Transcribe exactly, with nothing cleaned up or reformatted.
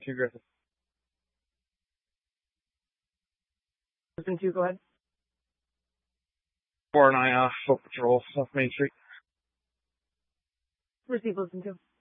Two Griffith. Listen to, go ahead. Four and I, uh, Foot Patrol, off Main Street. Receive, listen to.